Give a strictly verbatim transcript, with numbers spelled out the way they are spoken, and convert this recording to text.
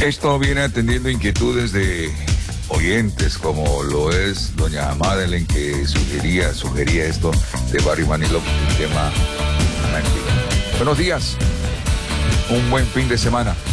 Esto viene atendiendo inquietudes de oyentes, como lo es doña Madeleine, que sugería, sugería esto de Barry Manilow, el tema. Buenos días, un buen fin de semana.